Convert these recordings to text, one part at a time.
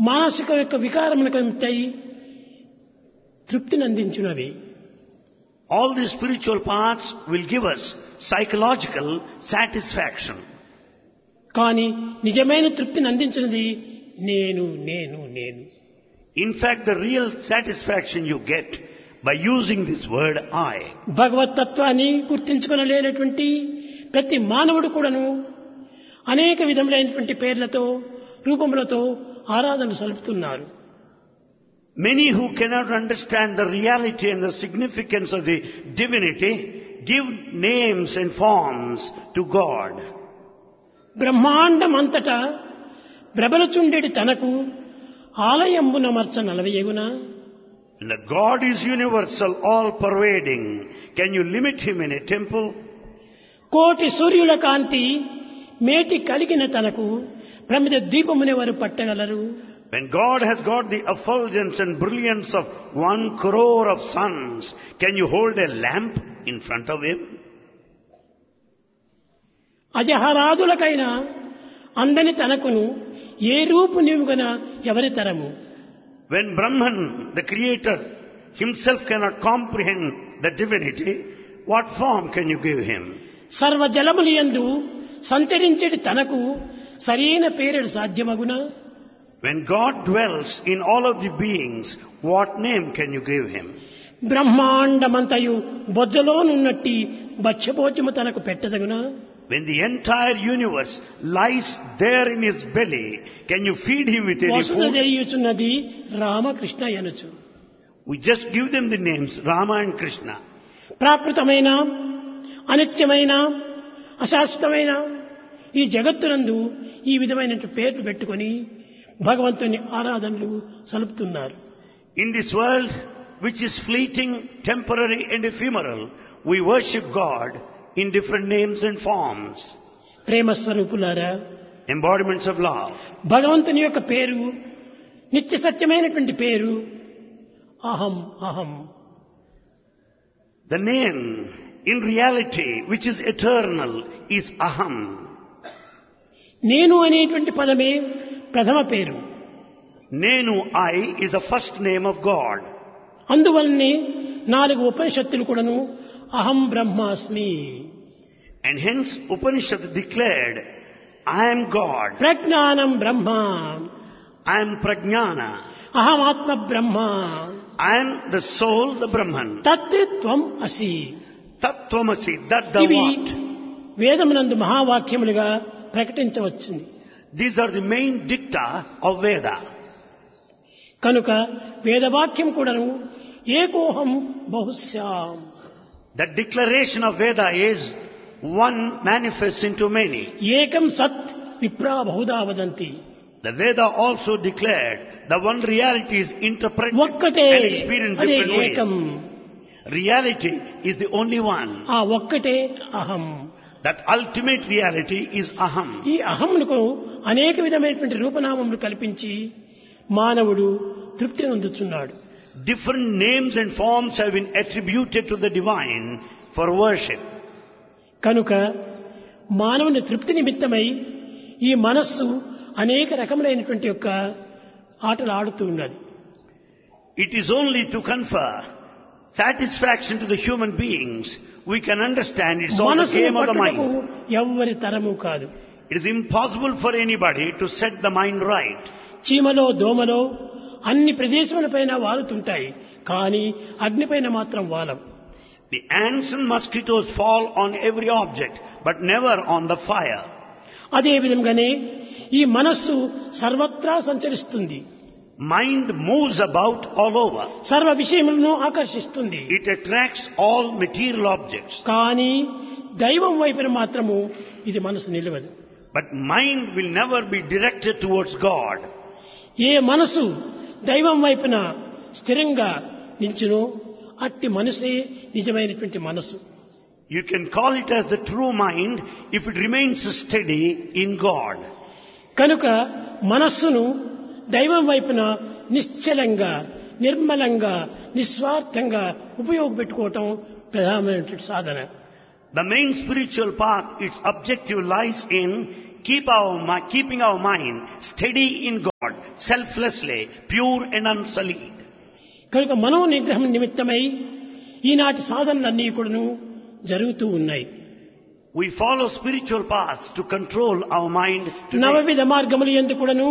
మానసిక యొక్క వికారములకై తృప్తిని అందించునవి. All these spiritual paths will give us psychological satisfaction. కానీ నిజమైన తృప్తిని అందించినది నేను నేను నేను. In fact, the real satisfaction you get by using this word I. భగవత్ తత్వాన్ని గుర్తించుకొనలేనటువంటి ప్రతి మానవుడు కూడాను అనేక విధములైనటువంటి పేర్లతో రూపములతో ఆరాధనలు సలుపుతున్నారు. Many who cannot understand the reality and the significance of the divinity give names and forms to God. బ్రహ్మాండమంతటా ప్రబలచుండెడి తనకు ఆలయంబున మర్చ నలవయగునా. And the God is universal, all-pervading. Can you limit him in a temple? కోటి సూర్యుల కాంతి మేటి కలిగిన తనకు ప్రమిద దీపమునే వారు పట్టగలరు. When God has got the effulgence and brilliance of 1 crore of suns, can you hold a lamp in front of him? అజహరాదులకైనా అందని తనకును ఏ రూపు నిముగన ఎవరి తరము. When Brahman, the creator, himself cannot comprehend the divinity, what form can you give him? సర్వ జలములియందు సంచరించేటి తనకు సరైన పేరు సాధ్యమగునా. When God dwells in all of the beings, what name can you give him? బ్రహ్మాండమంతయు బొజ్జలోనున్నట్టి బచ్చపోచము తనకు పెట్టదగునా. When the entire universe lies there in his belly, can you feed him with any food? వసుదేయుచున్నది Ramakrishna యనుచు. We just give them the names Rama and Krishna. ప్రాకృతమైన అనిత్యమైన అశాశ్వతమైన ఈ జగత్తునందు ఈ విధమైన పేర్లు పెట్టుకొని భగవంతుని ఆరాధనలు సలుపుతున్నారు. In this world, which is fleeting, temporary and ephemeral, we worship God in different names and forms. ప్రేమ స్వరూపులారా, Embodiments of love. భగవంతుని యొక్క పేరు నిత్య సత్యమైనటువంటి పేరు అహం అహం. The name, in reality, which is eternal, is Aham. నేను అనేటువంటి పదమే ప్రథమ పేరు. Nenu, I, is the first name of God. అందువల్లనే 4 ఉపనిషత్తులు కూడాను అహం బ్రహ్మాస్మి. And hence Upanishad declared, I am God. ప్రజ్ఞానం బ్రహ్మ. I am Prajnana. అహం ఆత్మ బ్రహ్మ. I am the soul, the Brahman. తత్ త్వం అసి. Tattvamasi, that thou ఇవి art. వేదమునందు మహావాక్యములుగా ప్రకటించవచ్చింది. These are the main dicta of Veda. కనుక వేదవాక్యం కూడాను ఏకోహం బహుశ్యాం. The declaration of Veda is one manifests into many. ఏకం సత్ విప్రా Bahuda వదంతి. The Veda also declared the one reality is interpreted ఒక్కటే and experienced అదే different ఏకం. ways. Reality is the only one. ఆ ఒక్కటే అహం. That ultimate reality is Aham. ఈ అహంకు అనేక విధమైనటువంటి రూపనామములు కల్పించి మానవుడు తృప్తి పొందుతున్నాడు. Different names and forms have been attributed to the divine for worship. కనుక మానవుని తృప్తి నిమిత్తమై ఈ మనస్సు అనేక రకములైనటువంటి యొక్క ఆటలు ఆడుతూ ఉన్నది. It is only to confer satisfaction to the human beings we can understand it's all the మనస్సు game of the పట్టుటకు mind. ఎవ్వరి తరము కాదు. It is impossible for anybody to set the mind right. చీమలో దోమలో అన్ని ప్రదేశములపైన వాలుతుంటాయి, కానీ అగ్నిపైన మాత్రం వాలం. The ants and mosquitoes fall on every object, but never on the fire. అదే విధంగానే ఈ మనస్సు సర్వత్రా సంచరిస్తుంది. Mind moves about all over. సర్వ విషయములను ఆకర్షిస్తుంది. It attracts all material objects. కానీ దైవం వైపున మాత్రము ఇది మనసు నిలవదు. But mind will never be directed towards God. ఏ మనసు దైవం వైపున స్థిరంగా నిల్చునో అట్టి మనసే నిజమైనటువంటి మనసు. You can call it as the true mind if it remains steady in God. కనుక మనస్సును దైవం వైపున నిశ్చలంగా నిర్మలంగా నిస్వార్థంగా ఉపయోగపెట్టుకోవటం ప్రధానమైనటువంటి సాధన. The main spiritual path, its objective lies in keeping our mind steady in God, selflessly, pure and unsullied. కనుక మనో నిగ్రహం నిమిత్తమై ఈనాటి సాధనలన్నీ కూడాను జరుగుతూ ఉన్నాయి. We follow spiritual paths to control our mind today. నవవిధ మార్గములు యందు కూడాను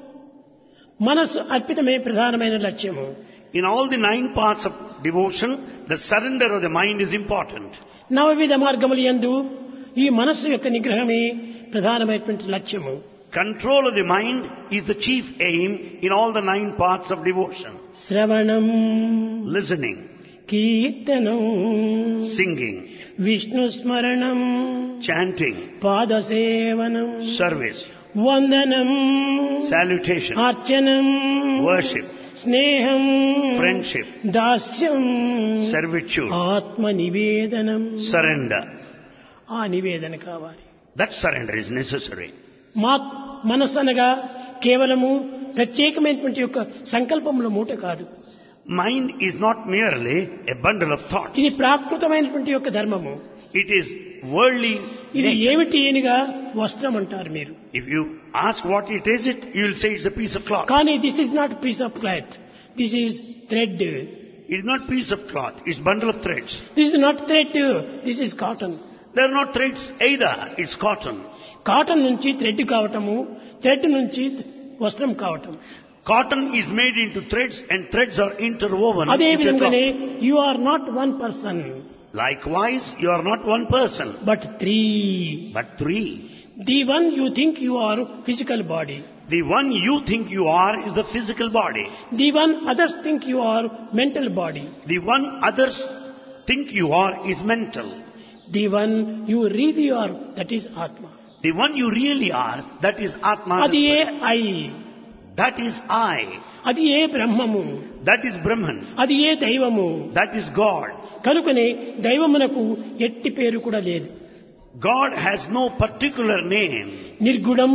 మనస్సు అర్పితమే ప్రధానమైన లక్ష్యము. In all the 9 paths of devotion, the surrender of the mind is important. నవవిధ మార్గములు యందు ఈ మనస్సు యొక్క నిగ్రహమే ప్రధానమైనటువంటి లక్ష్యము. Control of the mind is the chief aim in all the 9 paths of devotion. శ్రవణం, Listening, కీర్తనం, singing, విష్ణు స్మరణం, chanting, పాదసేవనం, service, వందనం, salutation, అర్చనం, worship, స్నేహం, friendship, దాస్యం, servitude, ఆత్మ నివేదనం. surrender. ఆ నివేదన కావాలి. That surrender is necessary. మనస్సు అనగా కేవలము ప్రత్యేకమైనటువంటి యొక్క సంకల్పముల మూట కాదు. Mind is not merely a bundle of thoughts. ఇది ప్రాకృతమైనటువంటి యొక్క ధర్మము. It is worldly ఇది nature. ఏమిటి ఏనిగా వస్త్రం అంటారు మీరు. If you ask what it is, you will say it's a piece of cloth. కానీ this is not piece of cloth, this is thread. It is not piece of cloth, it's bundle of threads. This is not thread, this is cotton. They are not threads either, it's cotton. Cotton నుంచి thread కావటము, thread నుంచి వస్త్రం కావటం. Cotton is made into threads and threads are interwoven అదే into a విధంగానే cloth. You are not one person Likewise, you are not one person, but 3. but 3. The one you think you are physical body, The one you think you are is the physical body. The one others think you are mental body, The one others think you are is mental. The one you really are that is ఆత్మ. The one you really are, that is Atma. అది A I, That is I. అది ఏ బ్రహ్మము, That is Brahman. అది ఏ దైవము. That is God. కనుకనే దైవమునకు ఎట్టి పేరు కూడా లేదు. God has no particular name. నిర్గుణం,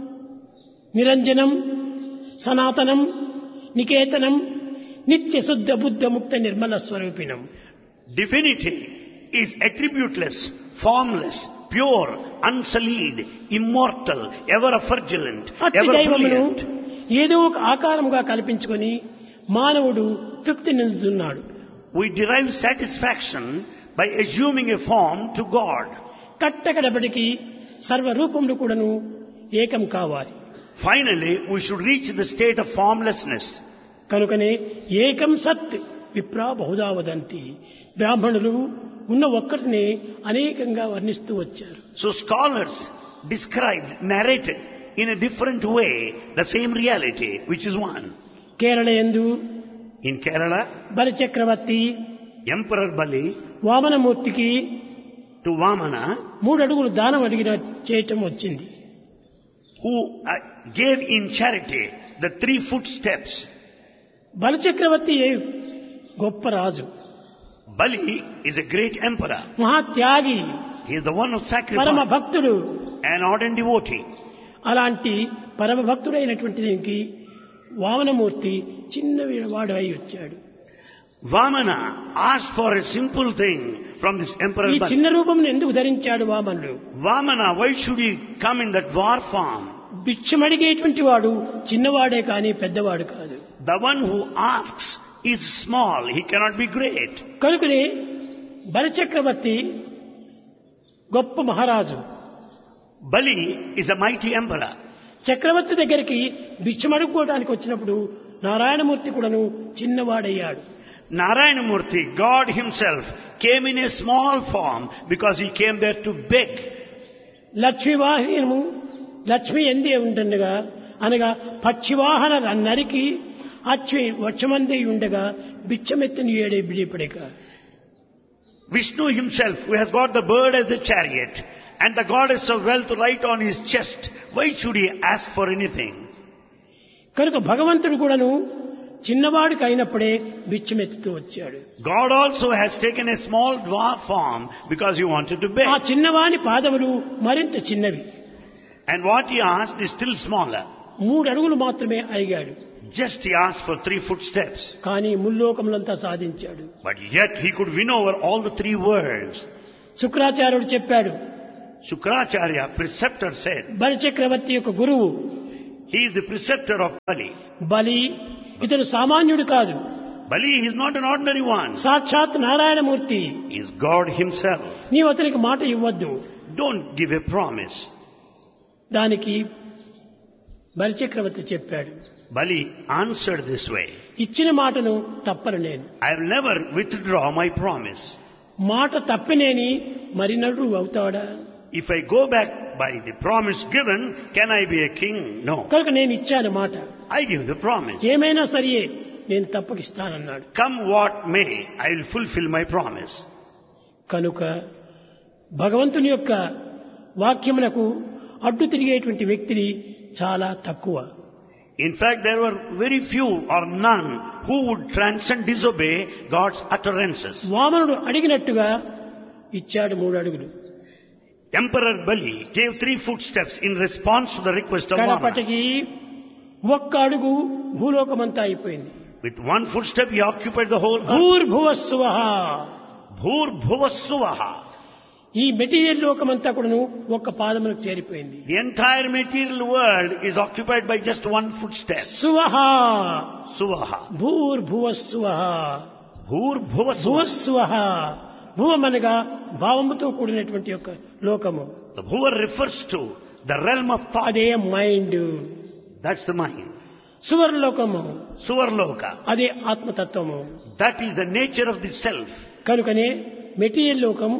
నిరంజనం, సనాతనం, నికేతనం, నిత్య శుద్ధ బుద్ధ ముక్త Nirmala స్వరూపిణం. Divinity is attributeless, formless, pure, unsullied, immortal, ever effulgent, అట్టి ever దైవమును brilliant. ఏదో ఒక ఆకారముగా కల్పించుకొని మానవుడు తృప్తి నిందుతున్నాడు. We derive satisfaction by assuming a form to God. కట్టకడబడికి సర్వరూపములు కూడాను ఏకం కావాలి. Finally, we should reach the state of formlessness. కనుకనే ఏకం సత్ విప్రా బహుదా వదంతి. బ్రాహ్మణులు ఉన్న ఒక్కటినే అనేకంగా వర్ణిస్తూ వచ్చారు. So scholars described, narrated in a different way the same reality, which is one. Kerala యందు In Kerala, బలి చక్రవర్తి Emperor Bali వామనమూర్తికి to Vamana, 3 అడుగులు దానం అడిగిన చేయటం వచ్చింది. who gave in charity the 3 footsteps. బలి చక్రవర్తి గొప్ప రాజు, Bali is a great emperor. మహాత్యాగి, He is the one of పరమ sacrifice, భక్తుడు. an ardent devotee. అలాంటి పరమ భక్తుడైనటువంటి దీనికి వామనమూర్తి చిన్న వాడు అయి వచ్చాడు. Vamana asked for a simple thing from this Emperor ఈ Bali. చిన్న రూపంను ఎందుకు ధరించాడు వామనుడు? Vamana, why should he come in that dwarf form? భిక్షమడిగేటువంటి వాడు చిన్నవాడే కానీ పెద్దవాడు కాదు. The one who asks is small, he cannot be great. కనుకనే బలిచక్రవర్తి గొప్ప మహారాజు. Bali is a mighty emperor. చక్రవర్తి దగ్గరికి భిక్షమడుకోవడానికి వచ్చినప్పుడు నారాయణమూర్తి కూడాను చిన్నవాడయ్యాడు. Narayanamurthy, God himself, came in a small form because he came there to beg. లక్ష్మీవాహనము Lakshmi ఎందే ఉండగా అనగా పక్షివాహన నరికి అచ్చి వచ్చమందే ఉండగా బిచ్చమెత్తిని ఏడే బిడిపడక. Vishnu himself, who has got the bird as the chariot and the goddess of wealth right on his chest, why should he ask for anything? కనుక భగవంతుడు కూడాను చిన్నవాడికి అయినప్పుడే బిచ్చమెత్తుతూ వచ్చాడు. God also has taken a small dwarf form because he wanted to ఆ beg. చిన్నవాని పాదములు మరింత చిన్నవి. And what he asked is still smaller. 3 అడుగులు మాత్రమే అడిగాడు. Just he asked for 3 footsteps. కానీ ముల్లోకములంతా సాధించాడు. But yet he could win over all the 3 worlds. శుక్రాచార్యుడు చెప్పాడు, Shukracharya, preceptor, said, బలిచక్రవర్తి యొక్క గురువు He is the preceptor of Bali. బలి ఇతను సామాన్యుడు కాదు, Bali is not an ordinary one. సాక్షాత్ Narayanamurthy. He is God himself. నీవు అతనికి మాట ఇవ్వద్దు. Don't give a promise. దానికి బలిచక్రవర్తి చెప్పాడు, Bali answered this way. ఇచ్చిన మాటను తప్పను నేను. I will never withdraw my promise. మాట తప్పినేని మరి నడు అవుతాడా? If I go back by the promise given, can I be a king? No. కనుక నేను ఇచ్చాను మాట, I give the promise. ఏమైనా సరియే నేను తప్పకిస్తానన్నాడు. Come what may, I will fulfill my promise. కనుక భగవంతుని యొక్క వాక్యమునకు అడ్డు తిరిగేటువంటి వ్యక్తిని చాలా తక్కువ. In fact, there were very few or none who would transcend, disobey God's utterances. వామనుడు అడిగినట్టుగా ఇచ్చాడు 3 అడుగులు. Emperor Bali gave 3 footsteps in response to the request of Vamana. కడపటికి ఒక్క అడుగు భూలోకమంతా అయిపోయింది. With 1 footstep he occupied the whole earth. భూర్భువస్సువః. Bhur-bhuvas-suvaha. ఈ material లోకమంతా కూడాను ఒక్క పాదములకు చేరిపోయింది. The entire material world is occupied by just 1 footstep. సువః. Suvaha. భూర్భువస్సువః. Bhur-bhuvas-suvaha. భువస్సువః. భువమనగా భావముతో కూడినటువంటి యొక్క లోకము. The bhuva refers to the realm of thought. అదే mind. That's the mind. సువర్లోకము Suvarloka. అదే ఆత్మతత్వము. That is the nature of the self. కనుకనే material లోకము,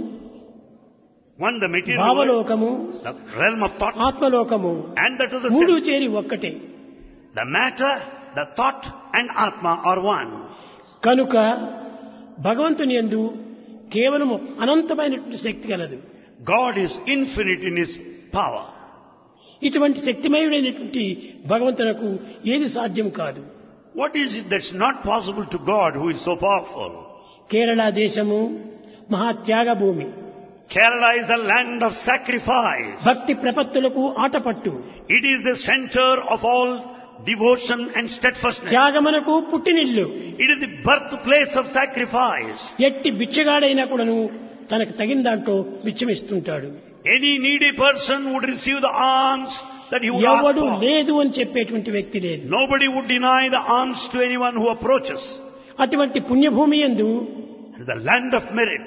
One, the material world, భావలోకము, the realm of thought, ఆత్మలోకము and that of the మూడు self. చేరి ఒక్కటే. The matter, the thought and Atma are one. కనుక భగవంతుని యందు కేవలము అనంతమైనటువంటి శక్తి కలదు. God is infinite in His power. ఇటువంటి శక్తిమయుడైనటువంటి భగవంతునకు ఏది సాధ్యం కాదు. What is it that's not possible to God who is so powerful? Kerala దేశము మహాత్యాగ భూమి. Kerala is the land of sacrifice. భక్తి ప్రపత్తులకు Athapaththu. It is the center of all devotion and steadfastness. త్యాగమునకు పుట్టినిల్లు. It is the birthplace of sacrifice. ఎట్టి బిచ్చగాడైనా కూడాను తనకు తగిన దాంట్లో బిచ్చమిస్తుంటాడు. Any needy person would receive the alms that he would ask ఎవడు for. లేదు అని చెప్పేటువంటి వ్యక్తి లేదు. Nobody would deny the alms to anyone who approaches. అటువంటి పుణ్యభూమి యందు The land of merit.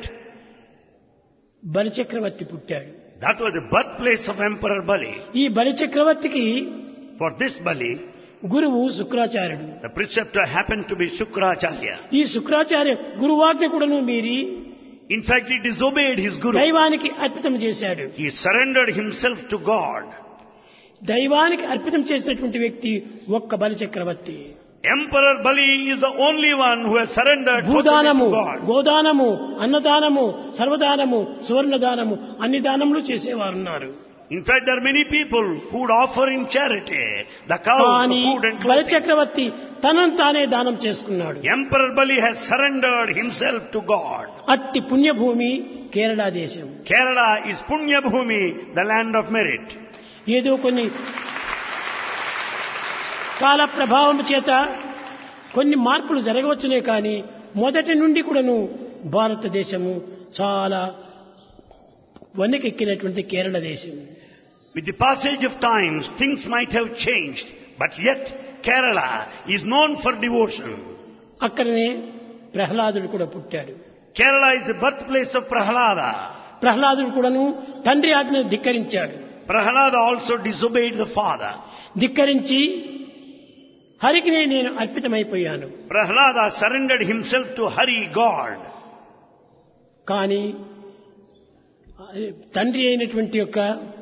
బలిచక్రవర్తి పుట్టాడు. That was the birthplace of Emperor Bali. ఈ బలిచక్రవర్తికి For this Bali, గురువు శుక్రాచార్యుడు. the preceptor happened to be Shukracharya. ఈ శుక్రాచార్య గురువాజ్ఞ కూడాను మీరి In fact, he disobeyed his guru. దైవానికి అర్పితం చేశాడు. He surrendered himself to God. దైవానికి అర్పితం చేసినటువంటి వ్యక్తి ఒక్క బలిచక్రవర్తి. Emperor Bali is the only one who has surrendered totally భూదానము, to God. గోదానము, అన్నదానము, సర్వదానము, సువర్ణదానము అన్ని దానములు చేసేవారున్నారు. In fact, there are many people who would offer in charity the cows, the కానీ food and clothing. బలిచక్రవర్తి తనను తానే దానం చేసుకున్నాడు. Emperor Bali has surrendered himself to God. అట్టి పుణ్యభూమి కేరళ దేశం. Kerala is Punya Bhumi, the land of merit. ఏదో కొన్ని కాల ప్రభావం చేత కొన్ని మార్పులు జరగవచ్చునే కానీ మొదటి నుండి కూడాను భారతదేశము చాలా వన్నెకెక్కినటువంటి కేరళ దేశం. With the passage of times, things might have changed, but yet Kerala is known for devotion. అక్కడనే ప్రహ్లాదుడు కూడా పుట్టాడు. Kerala is the birthplace of Prahlada. ప్రహ్లాదుడు కూడాను తండ్రి ఆజ్ఞను ధిక్కరించాడు. Prahlada also disobeyed the father. ధిక్కరించి హరికి నేను అర్పితమైపోయాను. Prahlada surrendered himself to Hari, God. కానీ తండ్రి అయినటువంటి యొక్క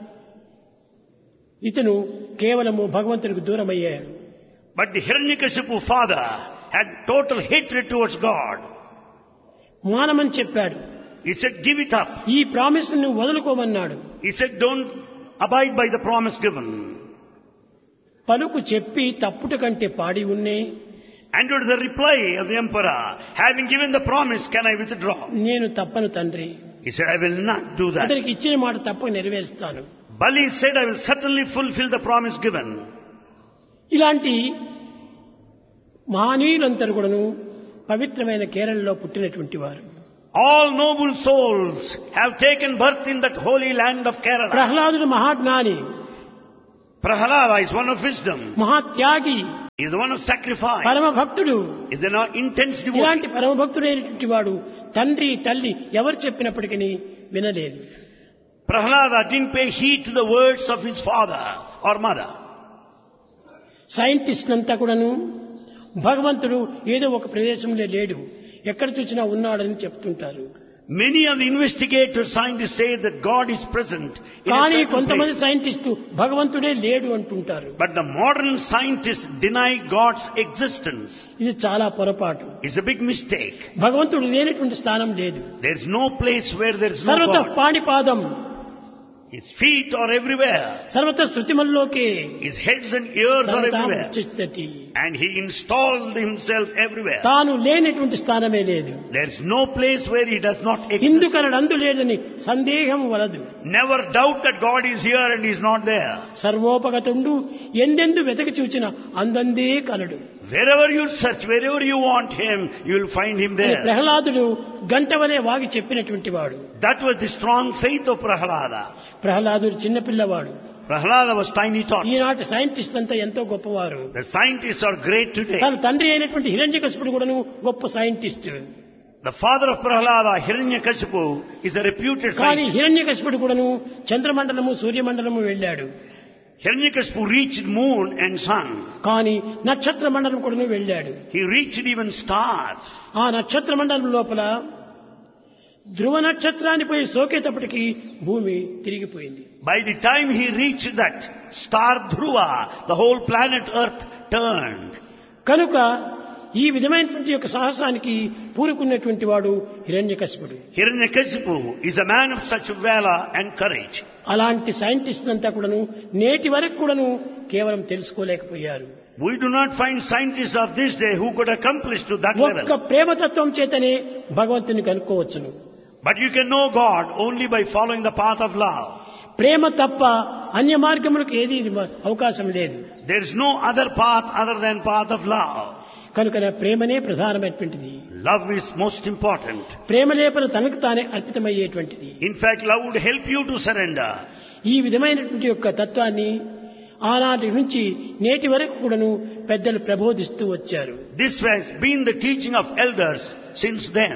ఇతను కేవలము భగవంతునికి దూరమయ్యాడు. But the Hiranyakashipu father had total hatred towards God. మానమని చెప్పాడు. He said, give it up. ఈ ప్రామిస్ ను వదులుకోమన్నాడు. He said, don't abide by the promise given. పలుకు చెప్పి తప్పుట కంటే పాడి ఉన్నే. And it was the reply of the emperor, having given the promise, can I withdraw? నేను తప్పను తండ్రి. He said, I will not do that. అతనికి ఇచ్చిన మాట తప్పక నెరవేరుస్తాను. Bali said, I will certainly fulfill the promise given. ఇలాంటి మహనీయులందరూ కూడాను పవిత్రమైన కేరళలో పుట్టినటువంటి వారు. All noble souls have taken birth in that holy land of Kerala. ప్రహ్లాదుడు మహాజ్ఞాని. Prahalada is one of wisdom. మహాత్యాగి, He is the one of sacrifice. పరమ భక్తుడు. He is an intense devotee. ఇలాంటి పరమ భక్తుడైనటువంటి వాడు తండ్రి తల్లి ఎవరు చెప్పినప్పటికీ వినలేదు. Prahalada didn't pay heed to the words of his father or mother. సైంటిస్టులంతా కూడాను భగవంతుడు ఏదో ఒక ప్రదేశంలో లేడు, ఎక్కడ చూసినా ఉన్నాడని చెప్తుంటారు. Many of the investigators, scientists say that God is present in a కానీ certain కొంతమంది place. సైంటిస్టు భగవంతుడే లేడు అంటుంటారు. But the modern scientists deny God's existence. ఇది చాలా పొరపాటు. It's a big mistake. భగవంతుడు లేనటువంటి స్థానం లేదు. There is no place where there is no సర్వత God. పాణిపాదం, His feet are everywhere. సర్వత శృతిమల్లోకే His heads and ears are everywhere. సర్వతాముచ్చితి. And he installed himself everywhere. తాను లేనటువంటి స్థానమే లేదు. There is no place where he does not exist. ఇందుకనడు అందు లేదని సందేహం వలదు. Never doubt that God is here and he is not there. సర్వోపగతుండు ఎందెందు వెతకి చూచిన అందందే కలడు. Wherever you search, wherever you want him, you will find him there. ప్రహ్లాదుడు గంటవలే వాగి చెప్పినటువంటి వాడు. That was the strong faith of Prahalada. ప్రహ్లాదుడు చిన్నపిల్లవాడు. Prahalada was tiny tot. ఈనాటి scientist అంతా ఎంతో గొప్పవారు. The scientists are great today. తన తండ్రి అయినటువంటి హిరణ్యకశిపుడు కూడాను గొప్ప scientist. The father of Prahalada, Hiranyakashipu, is a reputed కానీ scientist. హిరణ్యకశిపుడు కూడాను చంద్రమండలము సూర్యమండలము వెళ్ళాడు. Hiranyakashipu reached moon and sun. కానీ నక్షత్ర మండలం కూడాను వెళ్ళాడు. He reached even stars. ఆ నక్షత్ర మండలం లోపల ధ్రువ నక్షత్రాన్ని పోయి సోకేటప్పటికి భూమి తిరిగిపోయింది. By the time he reached that star Dhruva, the whole planet Earth turned. కనుక ఈ విధమైనటువంటి యొక్క సాహసానికి పూనుకున్నటువంటి వాడు హిరణ్యకశిపుడు. Hiranyakashipu is a man of such valor and courage. అలాంటి సైంటిస్టులంతా కూడాను నేటి వరకు కూడాను కేవలం తెలుసుకోలేకపోయారు. We do not find scientists of this day who could accomplish to that ఒక్క level. ప్రేమతత్వం చేతనే భగవంతుని కనుక్కోవచ్చును. But you can know God only by following the path of love. ప్రేమ తప్ప అన్య మార్గములకు ఏది అవకాశం లేదు. There is no other path other than path of love. కనుక ప్రేమనే ప్రధానమైనటువంటిది. Love is most important. ప్రేమ లేపన తనకు తానే అర్పితమయ్యేటువంటిది. In fact, love would help you to surrender. ఈ విధమైనటువంటి యొక్క తత్వాన్ని ఆనాటి నుంచి నేటి వరకు కూడాను పెద్దలు ప్రబోధిస్తూ వచ్చారు. This has been the teaching of elders since then.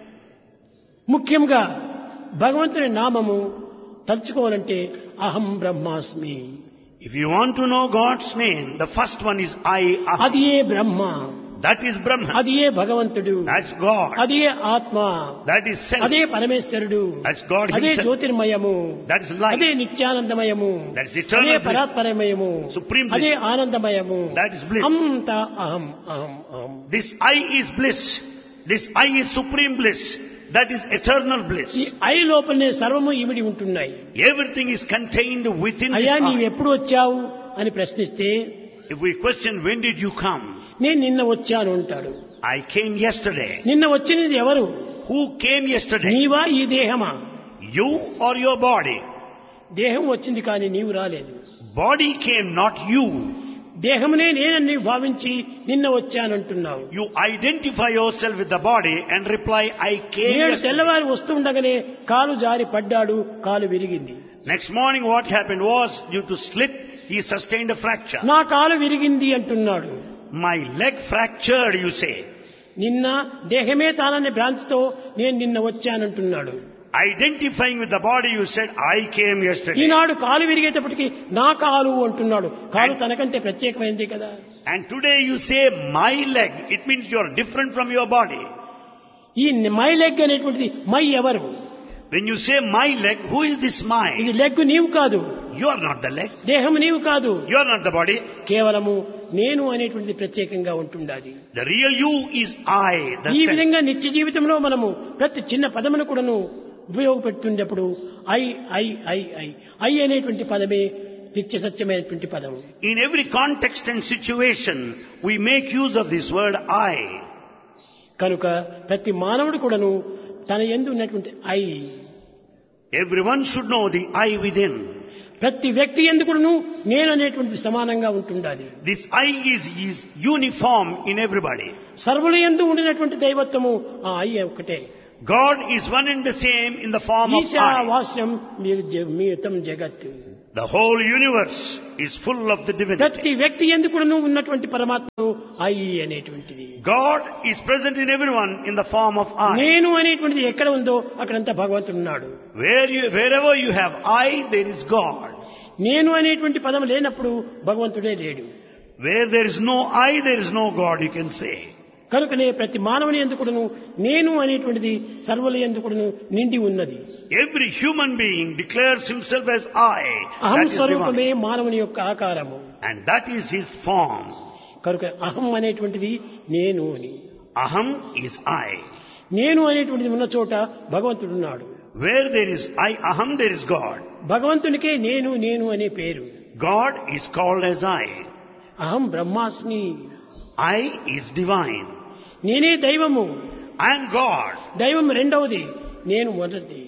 ముఖ్యంగా భగవంతుని నామము తలుచుకోవాలంటే అహం బ్రహ్మాస్మి. If you want to know God's name, the first one is I Aham. అది ఏ బ్రహ్మ, That is Brahman. అది ఏ భగవంతుడు, That's God. అది ఏ ఆత్మ, That is self. అదే పరమేశ్వరుడు, That's God అదే himself. జ్యోతిర్మయము, That is light. అదే నిత్యానందమయము, That is eternal అదే bliss. పరాత్పరమయము, Supreme bliss. అదే ఆనందమయము. That is bliss. అంత అహం అహం అహం. This I is bliss. This I is supreme bliss. That is eternal bliss. ఈ ఐ లోపలనే సర్వము ఇమిడి ఉంటున్నాయి. Everything is contained within this అయ్యా నీవు I. ఎప్పుడు వచ్చావు అని ప్రశ్నిస్తే If we question, when did you come? నేను నిన్న వచ్చాను అంటాడు. I came yesterday. నిన్న వచ్చినది ఎవరు? Who came yesterday? నీవా ఈ దేహమా? You or your body? దేహం వచ్చింది కానీ నీవు రాలేదు. Body came, not you. దేహమునే నేనని భావించి నిన్న వచ్చానంటున్నావు. You identify yourself with the body and reply, I came నేడు yesterday. తెల్లవారు వస్తుండగానే కాలు జారి పడ్డాడు, కాలు విరిగింది. Next morning what happened was, due to slip, he sustained a fracture. నా కాలు విరిగింది అంటున్నాడు. My leg fractured, you say. నిన్న దేహమే తాననే భ్రాంతితో నేను నిన్న వచ్చానంటున్నాడు. Identifying with the body, you said, I came yesterday. ఈనాడు కాలు విరిగేటప్పటికి నా కాలు అంటున్నాడు. కాలు తనకంటే ప్రత్యేకమైంది కదా. And today you say, my leg. It means you are different from your body. ఈ మై లెగ్ అనేటువంటిది మై ఎవరు? When you say my leg, who is this my? ఇది లెగ్ నీవు కాదు, You are not the leg. దేహం నీవు కాదు, You are not the body. కేవలము నేను అనేటువంటిది ప్రత్యేకంగా ఉంటుండాలి. The real you is I. The ఈ self. విధంగా నిత్య జీవితంలో మనము ప్రతి చిన్న పదమును కూడాను ఉపయోగపెడుతున్నప్పుడు I I I I I అనేటువంటి పదమే నిత్య సత్యమైనటువంటి పదము. In every context and situation, we make use of this word I. కనుక ప్రతి మానవుడు కూడాను తన యందు ఉన్నటువంటి I, Everyone should know the I within. ప్రతి వ్యక్తి యందు కూడాను నేను అనేటువంటిది సమానంగా ఉంటుండాలి. This I is uniform in everybody. సర్వుల యందు ఉండినటువంటి దైవత్వము ఆ ఐ ఒకటే. God is one and the same in the form of Esha I. వాస్యం మీతం జగత్. The whole universe is full of the divinity. ప్రతి వ్యక్తి ఎందుకును ఉన్నటువంటి పరమాత్మ ఐ అనేటువంటిది. God is present in everyone in the form of I. నేను అనేటువంటిది ఎక్కడ ఉందో అక్కడంతా భగవంతుడు ఉన్నాడు. Wherever you have I, there is God. నేను అనేటువంటి పదం లేనప్పుడు భగవంతుడే లేడు. Where there is no I, there is no God, you can say. కనుకనే ప్రతి మానవుని ఎందుకును నేను అనేటువంటిది సర్వుల ఎందుకును నిండి ఉన్నది. Every human being declares himself as I. అహం That is స్వరూపమే divine. మానవుని యొక్క ఆకారము. And that is his form. కనుక అహం అనేటువంటిది నేను అని. Aham is I. నేను అనేటువంటిది ఉన్న చోట భగవంతుడు ఉన్నాడు. Where there is I, Aham, there is God. భగవంతునికే నేను అనే పేరు. God is called as I. అహం బ్రహ్మాస్మి. I is divine. నేనే దైవము. I am God. దైవం రెండవది, నేను మొదటిది.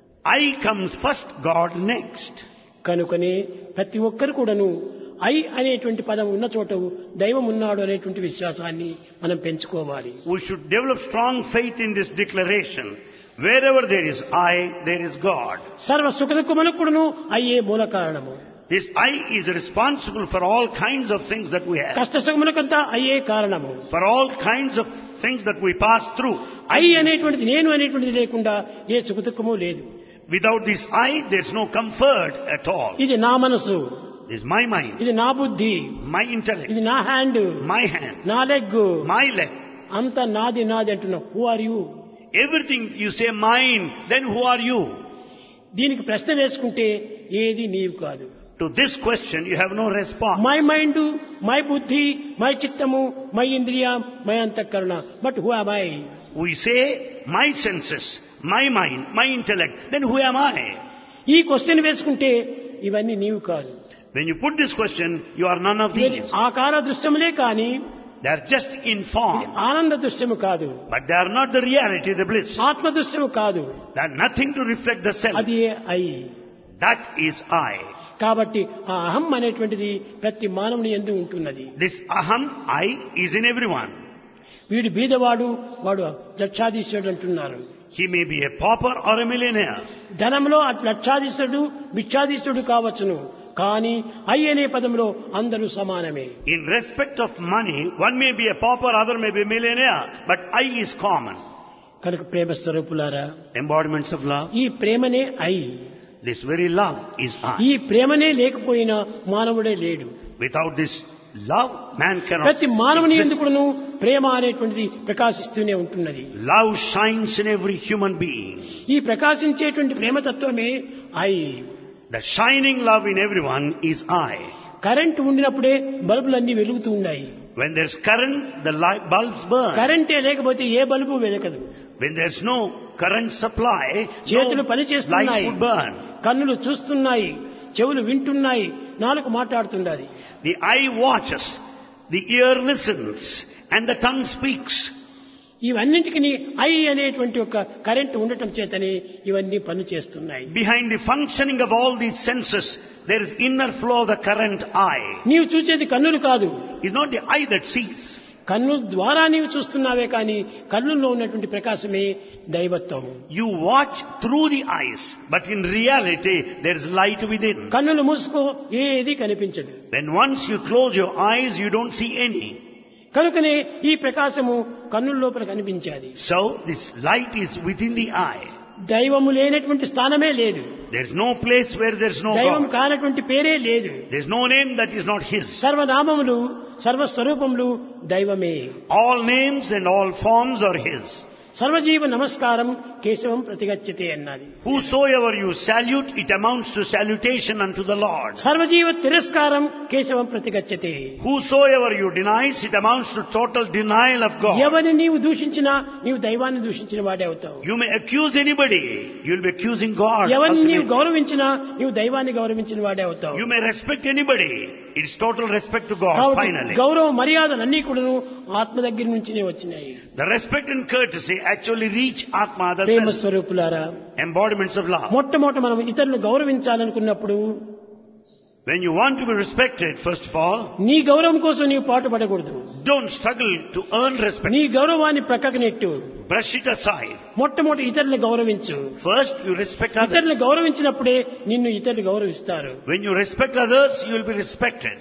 I comes first, God next. కనుకనే ప్రతి ఒక్కరు కూడాను ఐ అనేటువంటి పదం ఉన్న చోట దైవం ఉన్నాడు అనేటువంటి విశ్వాసాన్ని మనం పెంచుకోవాలి. We should develop strong faith in this declaration. Wherever there is I, there is God. సర్వ సుఖదుఖములకు కూడాను అయ్యే మూల కారణము. This I is responsible for all kinds of things that we have. కష్ట సుఖములకంతా అయ్యే కారణము. For all kinds of things that we pass through. I అనేటువంటిది నేను అనేటువంటిది లేకుండా ఏ సుఖదుఖము లేదు. Without this I, there's no comfort at all. ఇది నా మనసు, This is my mind, ఇది నా బుద్ధి, my intellect, ఇది నా హ్యాండ్, my hand, నా లెగ్, my leg. అంత నాది అంటున్నావు. Who are you? Everything you say mine, then who are you? దీనికి ప్రశ్న వేసుకుంటే ఏది నీవు కాదు. To this question you have no response. My mind, my బుద్ధి, మై చిత్తము, మై ఇంద్రియ, మై అంతఃకరణ. But who am I? We say my senses, my mind, my intellect, then who am I? ఈ క్వశ్చన్ వేసుకుంటే ఇవన్నీ నీవు కాదు. When you put this question, you are none of these. ఆకార దృశ్యములే కాని They are just in form, ఆనంద దృశ్యము కాదు. but they are not the reality, the bliss. ఆత్మ దృశ్యము కాదు. They are nothing to reflect the self. అది ఐ. That is I. కాబట్టి ఆ అహం అనేటువంటిది ప్రతి మానవుని యందు ఉంటున్నది. This aham, I, is in everyone. వీడు బీదవాడు, వాడు లక్షాధీశ్వరుడు అంటున్నారు. He may be a pauper or a millionaire. ధనంలో లక్షాధీశ్వరుడు భిక్షాధీశ్వరుడు కావచ్చును, కానీ ఐ అనే పదంలో అందరూ సమానమే. In respect of money, one may be a pauper, other may be a millionaire, but I is common. కనుక ప్రేమ స్వరూపులారా, Embodiments of love. ఈ ప్రేమనే I. This very love is ఈ I. ప్రేమనే లేకపోయినా మానవుడే లేడు. Without this love, man cannot ప్రతి మానవుని exist. ఎందుకును ప్రేమ అనేటువంటిది ప్రకాశిస్తూనే ఉంటున్నది. Love shines in every human being. ఈ ప్రకాశించేటువంటి ప్రేమతత్వమే I. The shining love in everyone is I. Current ఉండినప్పుడే బల్బులన్నీ వెలుగుతూ ఉన్నాయి. When there's current, the light bulbs burn. కరెంటే లేకపోతే ఏ bulb వెలగదు. When there's no current supply, చేతులు no పని lights చేస్తున్నాయి, would burn. కన్నులు చూస్తున్నాయి, చెవులు వింటున్నాయి, నాలుక మాట్లాడుతున్నది. The eye watches, the ear listens, and the tongue speaks. ఇవన్నింటికి I అనేటువంటి ఒక కరెంట్ ఉండటం చేతనే ఇవన్నీ పని చేస్తున్నాయి. Behind the functioning of all these senses, there is inner flow of the current eye. నీవు చూసేది కన్నులు కాదు. It's not the eye that sees. కన్ను ద్వారా నీవు చూస్తున్నావే కానీ కన్నుల్లో ఉన్నటువంటి ప్రకాశమే దైవత్వం. You watch through the eyes, but in reality, there is light within. కన్నులు మూసుకో, ఏది కనిపించదు. When once you close your eyes, you don't see any. కనుకనే ఈ ప్రకాశము కన్నుల లోపల కనిపించాలి. So, this light is within the eye. దైవము లేనటువంటి స్థానమే లేదు. There's no place where there's no దైవం God. కానటువంటి పేరే లేదు. There's no name that is not His. సర్వనామములు, సర్వస్వరూపములు దైవమే. All names and all forms are His. సర్వజీవ నమస్కారం కేశవం ప్రతిగచ్చతే అన్నది. Whosoever you salute, it amounts to salutation unto the Lord. సర్వజీవ తిరస్కారం కేశవం ప్రతిగచ్చతే. Whosoever you denies, it amounts to total denial of God. ఎవరిని నీవు దూషించినా నీవు దైవాన్ని దూషించిన వాడే అవుతావు. You may accuse anybody, you'll be accusing God. ఎవరిని నీవు ultimately. గౌరవించినా నీవు దైవాన్ని గౌరవించిన వాడే అవుతావు. You may respect anybody, it's total respect to God కాబట్టి finally. గౌరవ మర్యాదలన్నీ కూడాను ఆత్మ దగ్గర నుంచినే వచ్చినాయి. The respect and courtesy actually reach Atma, the Prema self. స్వరూపులారా, Embodiments of love. మొట్టమొదట మనం ఇతరులను గౌరవించాలనుకున్నప్పుడు When you want to be respected, first of all, నీ గౌరవం కోసం నీవు పాటుపడకూడదు. don't struggle to earn respect. నీ గౌరవాన్ని ప్రక్కకు నెట్టు. Brush it aside. మొట్టమొదటి ఇతరులను గౌరవించు. First, you respect others. ఇతరులను గౌరవించినప్పుడే నిన్ను ఇతరులు గౌరవిస్తారు. When you respect others, you will be respected.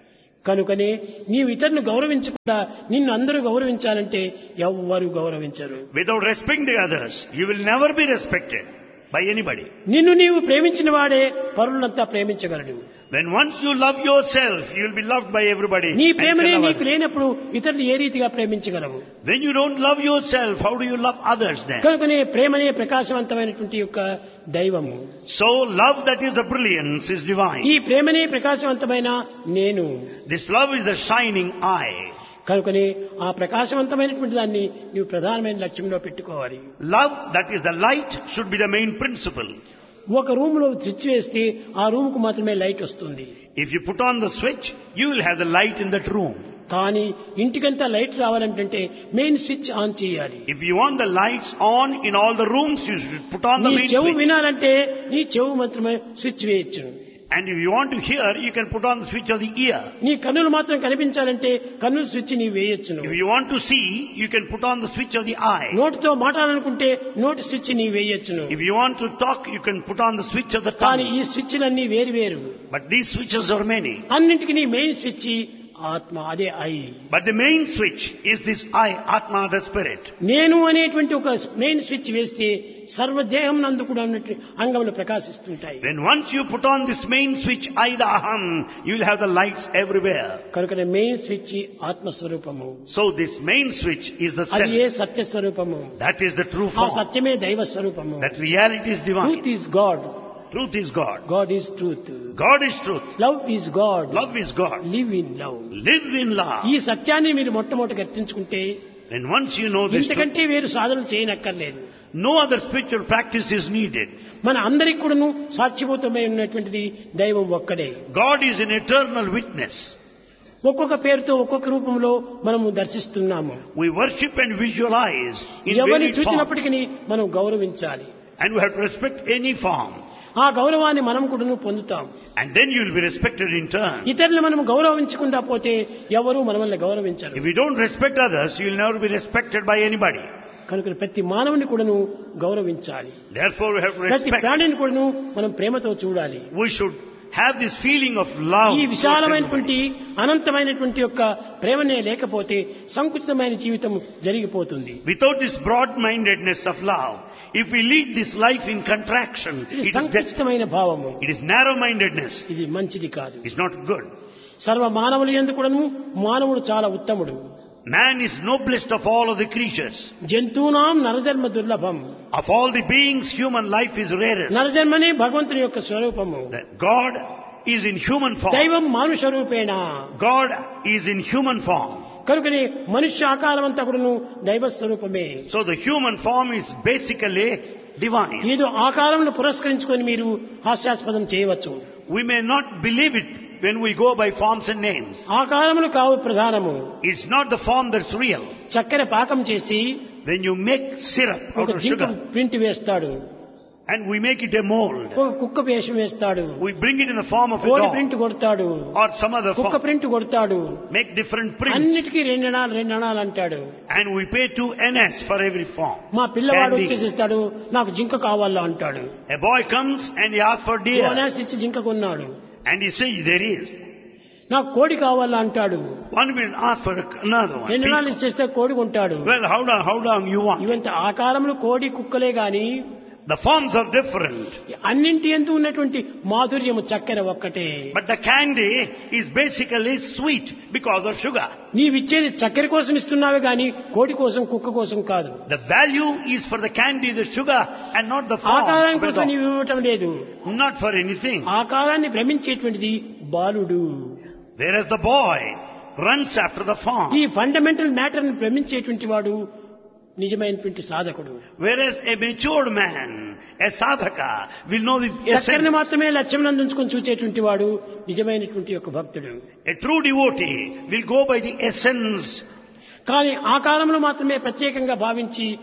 కనుకనే నీవు ఇతరులను గౌరవించకుండా నిన్ను అందరూ గౌరవించాలంటే ఎవ్వరూ గౌరవించరు. Without respecting others, you will never be respected by anybody. నిన్ను నీవు ప్రేమించిన వాడే పరులంతా ప్రేమించగలడు. When once you love yourself, you will be loved by everybody. నీ and ప్రేమనే can love నీకు others. లేనప్పుడు ఇతరులు ఏ రీతిగా ప్రేమించగలవు? When you don't love yourself, how do you love others then? కనుకనే ప్రేమనే ప్రకాశవంతమైనటువంటి యొక్క దైవము. So love that is the brilliance is divine. ఈ ప్రేమనే ప్రకాశవంతమైన నేను. This love is the shining eye. కనుకనే ఆ ప్రకాశవంతమైనటువంటి దాన్ని నీవు ప్రధానమైన లక్ష్యంలో పెట్టుకోవాలి. Love that is the light should be the main principle. ఒక రూమ్ లో స్విచ్ వేస్తే ఆ రూమ్ కు మాత్రమే లైట్ వస్తుంది. If you put on the switch, you will have the light in that room. కానీ ఇంటికంతా లైట్ రావాలంటే మెయిన్ స్విచ్ ఆన్ చేయాలి. If you want the lights on in all the rooms, you should put on the నీ main చెవు switch. వినాలంటే నీ చెవు మాత్రమే switch వేయచ్చు. And if you want to hear, you can put on the switch of the ear. నీ కన్నులు మాత్రం కనిపించాలంటే కన్నుల స్విచ్ నీ వేయచ్చును. If you want to see, you can put on the switch of the eye. నోటితో మాట్లాడాలనుకుంటే నోటి switch నీ వేయచ్చును. If you want to talk, you can put on the switch of the కానీ tongue. ఈ స్విచ్లన్నీ వేరు వేరు. But these switches are many. అన్నింటికి నీ main switch ఆత్మ, అదే I. But the main switch is this I, Atma, the spirit. నేను అనేటువంటి ఒక మెయిన్ స్విచ్ వేస్తే సర్వదేహం నందు కూడా ఉన్నట్టు అంగములు ప్రకాశిస్తుంటాయి. When once you put on this main switch, I, the Aham, you will have the lights everywhere. కనుక మెయిన్ స్విచ్ ఆత్మస్వరూపము. So this main switch is the అది ఏ self. సత్యస్వరూపము. That is the true ఆ form. సత్యమే దైవ స్వరూపము. That reality is divine. Truth is God. Truth is God. God is truth. God is truth. Love is God. Love is God. Live in love. Live in love. ఈ సత్యాన్ని మీరు మొట్టమొదటి గుర్తించుకుంటే And once you know this truth, ఇంతకంటే వేరు సాధనలు చేయనక్కర్లేదు. no other spiritual practice is needed. మన అందరికి కూడాను సాక్షిభూతమై ఉన్నటువంటిది దైవం ఒక్కడే. God is an eternal witness. ఒక్కొక్క పేరుతో ఒక్కొక్క రూపంలో మనము దర్శిస్తున్నాము. We worship and visualize in ఎవరిని varied forms. చూసినప్పటికీ మనం గౌరవించాలి. And we have to respect any form. ఆ గౌరవాన్ని మనం కూడాను పొందుతాం. And then you will be respected in turn. ఇతరులను మనం గౌరవించకుండా పోతే ఎవరు మనల్ని గౌరవించరు. If you don't respect others, you will never be respected by anybody. కనుక ప్రతి మానవుని కూడాను గౌరవించాలి. Therefore, we have to ప్రతి respect. ప్రాణిని కూడాను మనం ప్రేమతో చూడాలి. We should have this feeling of love. ఈ towards విశాలమైనటువంటి everybody. అనంతమైనటువంటి యొక్క ప్రేమనే లేకపోతే సంకుచితమైన జీవితం జరిగిపోతుంది. Without this broad-mindedness of love, if we lead this life in contraction, ఇది it is సంకుచితమైన భావము. it is narrow-mindedness. ఇది మంచిది కాదు. It's not good. సర్వ మానవులు యందు కూడాను మానవుడు చాలా ఉత్తముడు. Man is noblest of all of the creatures. జంతువునాం నరజన్మ దుర్లభం. Of all the beings, human life is rarest. నరజన్మనే భగవంతుని యొక్క స్వరూపము. That God is in human form. దైవం మానుష రూపేణ. God is in human form. కనుకనే మనుష్య ఆకారం అంతా కూడాను దైవ స్వరూపమే. So the human form is basically divine. ఏదో ఆకారంను పురస్కరించుకొని మీరు హాస్యాస్పదం చేయవచ్చు. We may not believe it when we go by forms and names. ఆకారములు కావు ప్రధానము. It's not the form that's real. చక్కెర పాకం చేసి When you make syrup out ఒక of జింక sugar ప్రింట్ వేస్తాడు. and we make it a mold, ఒక కుక్క వేషం వేస్తాడు. we bring it in the form of a కోడి dog ప్రింట్ కొడతాడు. or some other కుక్క form. ప్రింట్ కొడతాడు. Make different prints అన్నిటికీ 2 అణాలు అంటాడు. and we pay 2 NS for every form. మా పిల్లవాడు Candy. వచ్చేసిస్తాడు, నాకు జింక కావాలా అంటాడు. A boy comes and he asks for deer bonus ఇచ్చి జింక కొన్నాడు. and he says there is. నాకు కోడి కావాలా అంటాడు. One will ask for another one. 2 అణాలు ఇచ్చేస్తే కోడి కొంటాడు. Well, how long you want? ఇవంత ఆకారములు కోడి కుక్కలే గాని The forms are different, అన్నింటి ఎందు ఉన్నటువంటి మాధుర్యము చక్కెర ఒక్కటే. but the candy is basically sweet because of sugar. నీవిచ్చేది చక్కెర కోసం ఇస్తున్నావే గాని కోడి కోసం కుక్క కోసం కాదు. The value is for the candy, the sugar, and not the form. ఆకారాన్ని of a కోసం dog. నీవు ఇవ్వటం లేదు. Not for anything. ఆకారాన్ని భ్రమించేటువంటిది బాలుడు. Whereas the boy runs after the form. ఈ ఫండమెంటల్ మ్యాటర్ ని భ్రమించేటువంటి వాడు నిజమైనటువంటి సాధకుడు. Whereas a matured man, a sadhaka, will know the చక్కెరని essence. మాత్రమే లక్ష్యం నందుంచుకొని చూచేటువంటి వాడు నిజమైనటువంటి ఒక భక్తుడు. A true devotee will go by the essence. కానీ ఆకారంలో మాత్రమే ప్రత్యేకంగా భావించి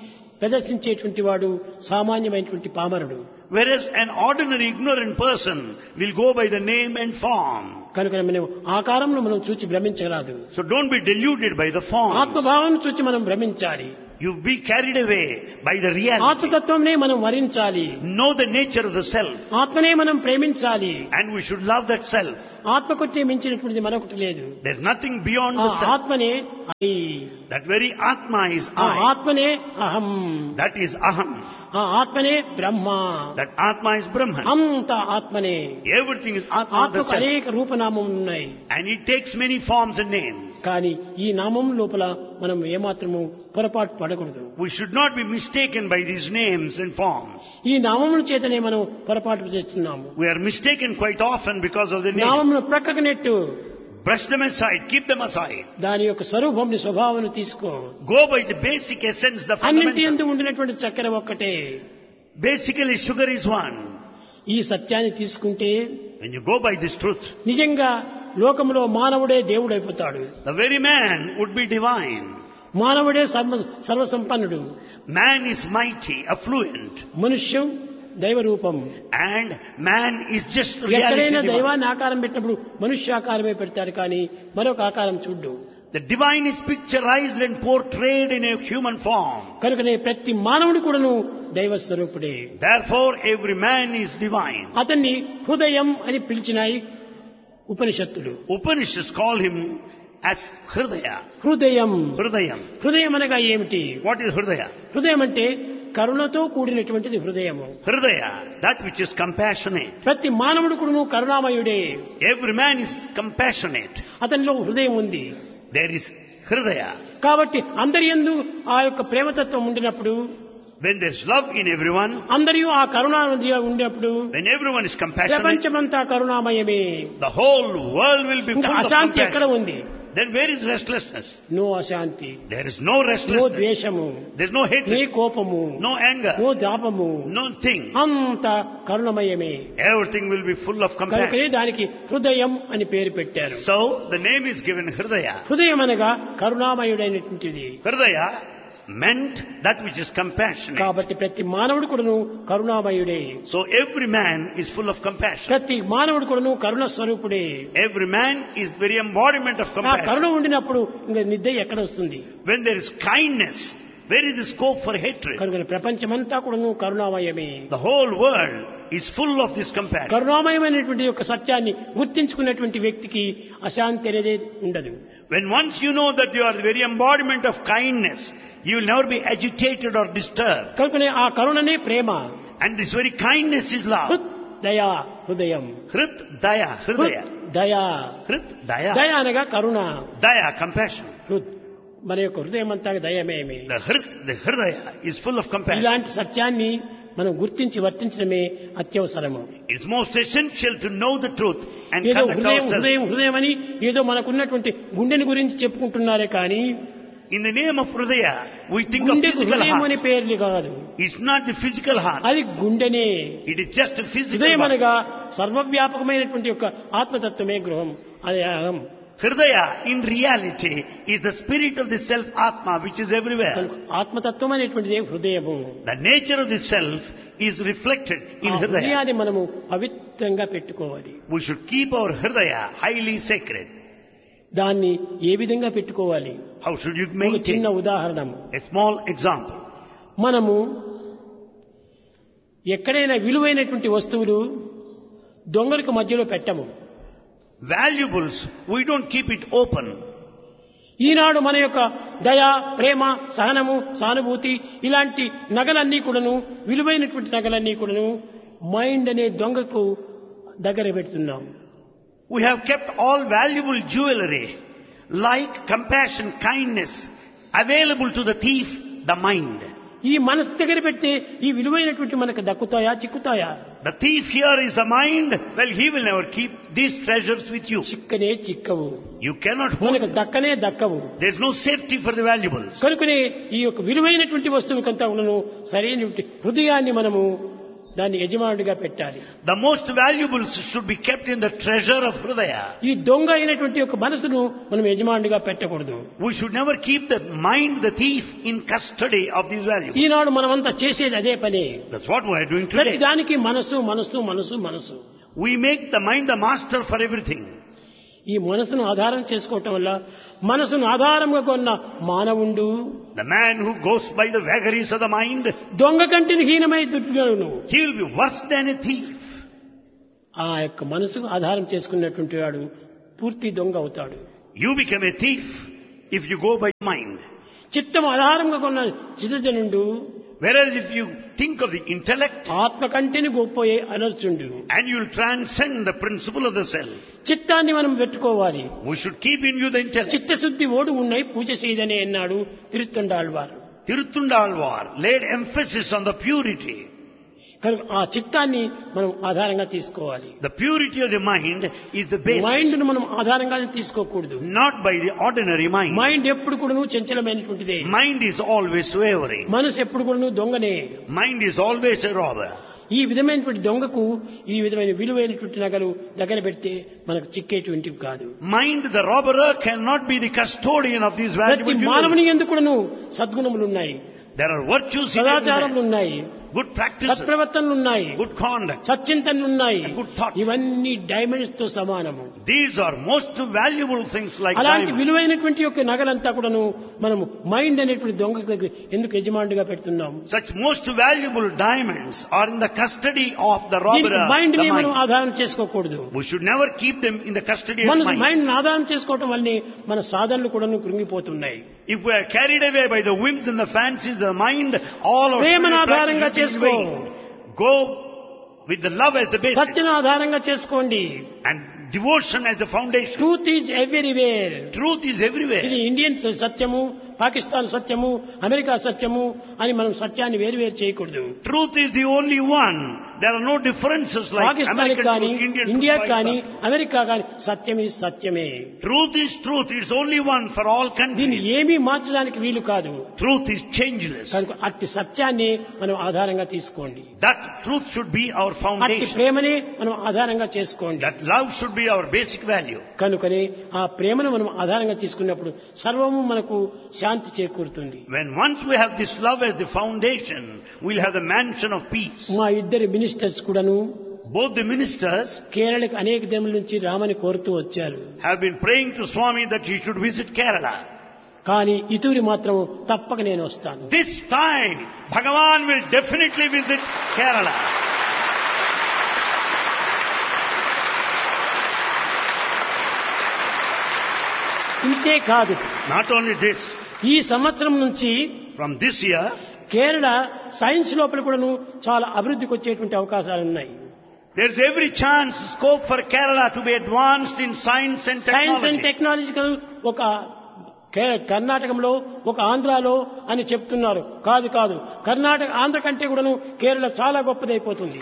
ప్రదర్శించేటువంటి వాడు సామాన్యమైనటువంటి పామరుడు. Whereas an ordinary ignorant person will go by the name and form. కనుక మనం ఆకారంలో మనం చూచి భ్రమించరాదు. So don't be deluded by the form. ఆత్మభావం చూచి మనం భ్రమించాలి. You be carried away by the reality. ఆత్మతత్వంనే మనం వరించాలి. Know the nature of the self. ఆత్మనే మనం ప్రేమించాలి. And we should love that self. ఆత్మకొట్టే మించినటువంటిది మరొకటి లేదు. There's nothing beyond the self. ఆత్మనే I. That very Atma is I. ఆత్మనే అహం. That is Aham. ఆత్మనే బ్రహ్మ. That Atma is Brahman. అంత ఆత్మనే. Everything is Atma, the ఆత్మకు self. అనేక రూపనామం ఉన్నాయి. And it takes many forms and names. కానీ ఈ నామం లోపల మనం ఏమాత్రము పొరపాటు పడకూడదు. We should not be mistaken by these names and forms. ఈ నామముల చేతనే మనం పొరపాటు చేస్తున్నాము. We are mistaken quite often because of the names. నామమును ప్రక్కకు net. Brush them aside, keep them aside. దాని యొక్క స్వరూపంని స్వభావాన్ని తీసుకో. Go by the basic essence, the అన్నింటి fundamental. యందు ఉండినటువంటి చక్కెర ఒక్కటే. Basically, sugar is one. ఈ సత్యాన్ని తీసుకుంటే When you go by this truth, నిజంగా లోకంలో మానవుడే దేవుడైపోతాడు. the very man would be divine. మానవుడే సర్వసంపన్నుడు. Man is mighty, affluent. మనుష్యం దైవ రూపం. And man is just ఎక్కడైనా reality divine. దైవాన్ని ఆకారం పెట్టినప్పుడు మనుష్యాకారమే పెడతారు కానీ మరొక ఆకారం చూడ్డు. The divine is picturized and portrayed in a human form. కనుకనే ప్రతి మానవుడు కూడాను దైవ స్వరూపుడే. Therefore, every man is divine. అతన్ని హృదయం అని పిలిచినాయి ఉపనిషత్తులు. Upanishads call him as Hridaya. హృదయం. Hridayam. హృదయం అనగా ఏమిటి? What is Hridaya? హృదయం అంటే కరుణతో కూడినటువంటిది హృదయము. Hridaya, that which is compassionate. ప్రతి మానవుడు కూడాను కరుణామయుడే. Every man is compassionate. అతనిలో హృదయం ఉంది. There is Hridaya. కాబట్టి అందరి యందు ఆ యొక్క ప్రేమతత్వం ఉండినప్పుడు, When there is love in everyone, అందరూ ఆ Karunanidhi ఉండినప్పుడు when everyone is compassionate, ప్రపంచమంతా కరుణామయమే. the whole world will be ఇంకా full of అశాంతి ఎక్కడ compassion. ఉంది? Then where is restlessness? No అశాంతి, There is no no restlessness. ద్వేషము, There is no నీ hatred, కోపము, no anger, no దాపము, no thing. అంత కరుణమయమే. Everything will be full of కనుకనే compassion. దానికి హృదయం అని పేరు పెట్టారు. So the name is given Hridaya. హృదయం అనగా కరుణామయుడైనటువంటిది. Hridaya meant that which is compassionate. కాబట్టి ప్రతి మానవుడు కూడాను కరుణామయుడే. So every man is full of compassion. ప్రతి మానవుడు కూడాను కరుణ స్వరూపుడే. Every man is very embodiment of ఆ compassion. కరుణ ఉండినప్పుడు ఇంకా నిద్ర ఎక్కడ వస్తుంది? When there is kindness, where is the scope for hatred? కనుక ప్రపంచమంతా కూడాను కరుణామయమే. The whole world is full of this compassion. కరుణామయమైనటువంటి యొక్క సత్యాన్ని గుర్తించుకున్నటువంటి వ్యక్తికి అశాంతి అనేది ఉండదు. When once you know that you are the very embodiment of kindness, you will never be agitated or disturbed. కనుకనే ఆ కరుణనే ప్రేమ. And this very kindness is love. హృత్ దయా హృదయం. Hrit Daya, Hridaya. దయా. Hrit Daya. దయ అనగా కరుణ. Daya, compassion. హృద్ మన యొక్క హృదయం అంతా దయమేమి. The Hridaya is full of compassion. ఇలాంటి సత్యాన్ని మనం గుర్తించి వర్తించడమే అత్యవసరము. It's most essential to know the truth and ఏదో conduct హృదయం ourselves. హృదయం హృదయం అని ఏదో మనకున్నటువంటి గుండెని గురించి చెప్పుకుంటున్నారే కానీ In the name of Hridaya, we think of గుండెకు physical హృదయం heart. అని పేర్లు కాదు. It's not the physical heart. అది గుండెనే. It is just a physical హృదయం heart. అనగా సర్వవ్యాపకమైనటువంటి యొక్క ఆత్మతత్వమే గృహం అది అహం. Hridaya, in reality, is the spirit of the self Atma, which is everywhere. ఆత్మతత్వం అనేటువంటిది హృదయము. The nature of the self is reflected in ఆ Hridaya. హృదయాన్ని మనము పవిత్రంగా పెట్టుకోవాలి. We should keep our Hridaya highly sacred. దాన్ని ఏ విధంగా పెట్టుకోవాలి? How should you ఒక చిన్న maintain? ఉదాహరణము. A small example. మనము ఎక్కడైనా విలువైనటువంటి వస్తువులు దొంగలకు మధ్యలో పెట్టము. Valuables, we don't keep it open. ఈనాడు మన యొక్క దయ, ప్రేమ, సహనము, సానుభూతి ఇలాంటి నగలన్నీ కూడాను విలువైనటువంటి నగలన్నీ కూడాను మైండ్ అనే దొంగకు దగ్గర పెడుతున్నాం. We have kept all valuable jewelry, like compassion, kindness, available to the thief, the mind. ఈ మనసు దగ్గర పెడితే ఈ విలువైనటువంటి మనకు దక్కుతాయా, చిక్కుతాయా? The thief here is the mind. Well, he will never keep these treasures with you. చిక్కనే చిక్కవు, You cannot hold మనకు them. దక్కనే దక్కవు. There is no safety for the valuables. కనుకనే ఈ యొక్క విలువైనటువంటి వస్తువుకంతా ఉన్నను సరైనటువంటి హృదయాన్ని మనము దాన్ని యజమానుడిగా పెట్టాలి. The most valuables should be kept in the treasure of Hridaya. ఈ దొంగ అయినటువంటి ఒక మనసును మనం యజమానుడిగా పెట్టకూడదు. We should never keep the mind, the thief, in custody of these valuables. ఈనాడు మనమంతా చేసేది అదే పని. That's what we are doing ప్రతి today. దానికి మనసు మనసు మనసు మనసు. We make the mind the master for everything. ఈ మనసును ఆధారం చేసుకోవటం వల్ల మనసును ఆధారంగా కొన్న మానవుండు The man who goes by the vagaries of the mind, దొంగ కంటిని హీనమై దుర్గను. he will be worse than a thief. ఆ యొక్క మనసుకు ఆధారం చేసుకున్నటువంటి వాడు పూర్తి దొంగ అవుతాడు. You become a thief if you go by mind. చిత్తం ఆధారంగా కొన్న చిత్తజనుండు Whereas if you think of the intellect, ఆత్మ కంటిని గొప్పయే అనర్చుండు. and you will transcend the principle of the self. చిత్తాన్ని మనం పెట్టుకోవాలి. We should keep in view the intellect. చిత్తశుద్ధి ఓడు ఉన్నాయి పూజ చేయదనే అన్నాడు తిరుత్తండాళ్వారు. Tirthundalvar laid emphasis on the purity. కనుక ఆ చిత్తాన్ని మనం ఆధారంగా తీసుకోవాలి. The purity of the mind is the basis, mind ను మనం ఆధారంగా తీసుకోకూడదు. not by the ordinary mind. Mind ఎప్పుడు కూడా చంచలమైనటువంటిదే. Mind is always wavering. మనసు ఎప్పుడు కూడా దొంగనే. Mind is always a robber. ఈ విధమైనటువంటి దొంగకు ఈ విధమైన విలువైనటువంటి నగలు దగ్గర పెడితే మనకు చిక్కేటువంటివి కాదు. Mind, the robber, cannot be the custodian of these ప్రతి valuable jewels. మానవుని ఎందుకు కూడాను సద్గుణములు ఉన్నాయి, There are virtues in సదాచారములు every man. ఉన్నాయి, Good practices, సత్ప్రవర్తనలు ఉన్నాయి, good conduct. సచ్చింతనలు ఉన్నాయి. Good thought. ఇవన్నీ డైమండ్స్ తో సమానము. These are most valuable things like అలాంటి diamonds. విలువైనటువంటి యొక్క నగలంతా కూడాను మనము మైండ్ అనేటువంటి దొంగ దగ్గర ఎందుకు యజమానుడిగా పెడుతున్నాం? Such most valuable diamonds are in the custody of the robber, దీనికి మైండ్ the ని మనం mind. ఆధారం చేసుకోకూడదు. We should never keep them in the custody of మన mind. మైండ్ ఆధారం చేసుకోవటం వల్లనే మన సాధనలు కూడాను కృంగిపోతున్నాయి. If we are carried away by the whims and the fancies of the mind, all our ప్రేమను spiritual ఆధారంగా practice will చేసుకో. be vain. Go with the love as the basis సత్యను ఆధారంగా చేసుకోండి. and devotion as the foundation. Truth is everywhere. Truth is everywhere. ఇది Indian సత్యము, పాకిస్తాన్ సత్యము, America సత్యము అని మనం సత్యాన్ని వేరువేరు చేయకూడదు. Truth is the only one. There are no differences like Pakistan American కానీ truth, Indian ఇండియా truth, కానీ Pakistan. అమెరికా కానీ సత్యం ఈ సత్యమే. Truth is truth. It's only one for all దీన్ని countries. ఏమీ మార్చడానికి వీలు కాదు. Truth is changeless. కనుక అట్టి సత్యాన్ని మనం ఆధారంగా తీసుకోండి. That truth should be our అట్టి foundation. ప్రేమనే మనం ఆధారంగా చేసుకోండి. That love should be our basic value. కనుకనే ఆ ప్రేమను మనం ఆధారంగా తీసుకున్నప్పుడు సర్వము మనకు శాంతి చేకూరుతుంది. When once we have this love as the foundation, we'll have the mansion of peace. మా ఇద్దరు మినిస్టర్స్ కూడాను Both the ministers కేరళకు అనేక దినముల నుంచి రామని కోరుతూ వచ్చారు. have been praying to Swami that he should visit Kerala. కానీ ఇతూరి మాత్రం తప్పక నేను వస్తాను. This time, Bhagavan will definitely visit Kerala. ఇంతే కాదు, Not only this, ఈ సంవత్సరం నుంచి from this year, Kerala science లోపల కూడాను చాలా అభివృద్ధికి వచ్చేటువంటి అవకాశాలు ఉన్నాయి. there's every chance, scope for Kerala to be advanced in science and science and technology. Technological ఒక కర్ణాటకలో ఒక ఆంధ్రాలో అని చెప్తున్నారు. కాదు కాదు, కర్ణాటక ఆంధ్ర కంటే కూడాను కేరళ చాలా గొప్పదైపోతుంది.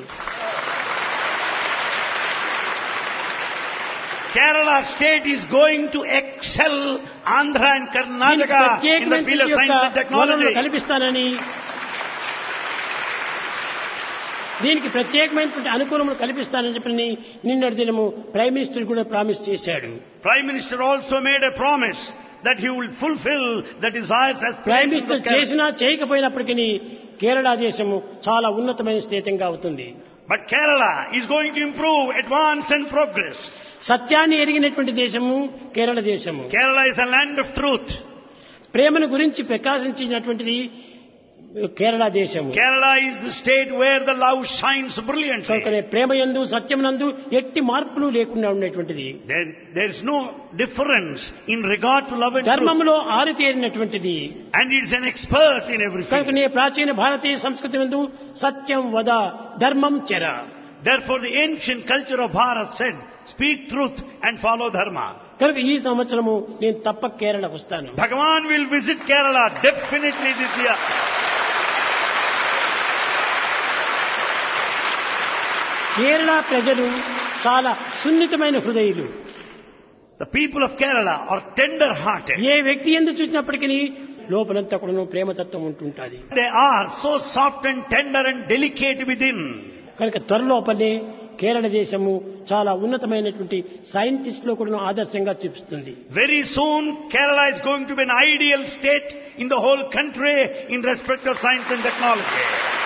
Kerala state is going to excel Andhra and దీనికి Karnataka in the field of science and వనరులు technology. కల్పిస్తానని, దీనికి ప్రత్యేకమైనటువంటి అనుకూలములు కల్పిస్తానని చెప్పని నిన్నటి దినము ప్రైమ్ మినిస్టర్ కూడా ప్రామిస్ చేశాడు. Prime Minister also made a promise that he will fulfill the desires as prime planned in the minister Kerala. చేసినా చేయకపోయినప్పటికీ కేరళ దేశము చాలా ఉన్నతమైన స్థితిగా అవుతుంది. But Kerala is going to improve, advance and progress. సత్యాన్ని ఎరిగినటువంటి దేశము కేరళ దేశము. Kerala is the land of truth. ప్రేమను గురించి ప్రకాశించినటువంటిది కేరళ దేశము. Kerala is the state where the love shines brilliantly. కనుకనే ప్రేమయందు సత్యమునందు ఎట్టి మార్పులు లేకుండా ఉండేటువంటిది. There is no difference in regard to love and truth. ధర్మములో ఆరితేరినటువంటిది. And it's an expert in everything. కనుకనే ప్రాచీన భారతీయ సంస్కృతి నందు సత్యం వద ధర్మం చెర. Therefore the ancient culture of Bharat said, speak truth and follow dharma. కనుక ఈ సంవత్సరము నేను తప్పక కేరళకు వస్తాను. Bhagavan will visit Kerala definitely this year. Kerala ప్రజలు చాలా సున్నితమైన హృదయులు. The people of Kerala are tender-hearted. ఏ వ్యక్తి ఎందు చూసినప్పటికీ లోపలంతా కూడా ప్రేమతత్వం ఉంటుంటుంది. They are so soft and tender and delicate within. కనుక త్వరలోపలే కేరళ దేశము చాలా ఉన్నతమైనటువంటి సైంటిస్టులు కూడా ఆదర్శంగా చూపిస్తుంది. Very soon, Kerala is going to be an ideal state in the whole country in respect of science and technology.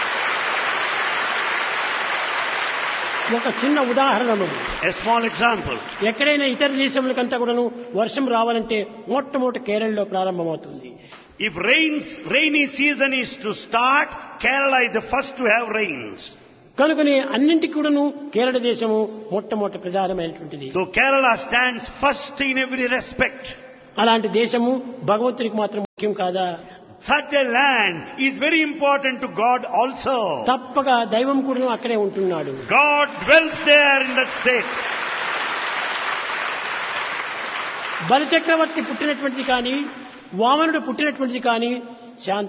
ఒక చిన్న ఉదాహరణము, A small example. ఎక్కడైనా ఇతర దేశములకంతా కూడాను వర్షం రావాలంటే మొట్టమొదటి కేరళలో ప్రారంభమవుతుంది. If rainy season is to start, Kerala is the first to have rains. కనుకనే అన్నింటికి కూడాను కేరళ దేశము మొట్టమొదటి ప్రధానమైనటువంటిది. So Kerala stands first in every respect. అలాంటి దేశము భగవంతుడికి మాత్రం ముఖ్యం కాదా? Such a land is very important to God also. తప్పక దైవం కూడాను అక్కడే ఉంటున్నాడు. God dwells there in that state. బలిచక్రవర్తి పుట్టినటువంటిది కానీ, వామనుడు పుట్టినటువంటిది కానీ శాంత